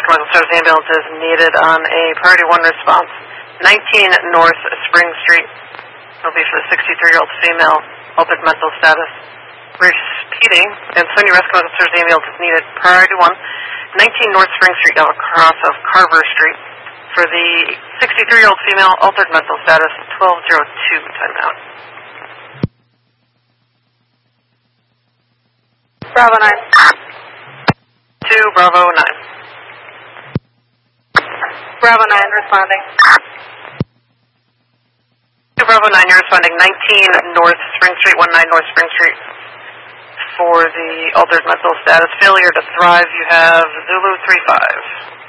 Rescue Medical Service ambulance is needed on a priority 1 response. 19 North Spring Street. It'll be for the 63-year-old female, altered mental status. Repeating, and SUNY Rescue Medical Service ambulance is needed priority 1. 19 North Spring Street, double cross of Carver Street. For the 63-year-old female, altered mental status, 1202, timeout. Bravo 9. 2, Bravo 9. Bravo 9, responding. 2, Bravo 9, you're responding. 19 North Spring Street, 19 North Spring Street. For the altered mental status, failure to thrive, you have Zulu 35.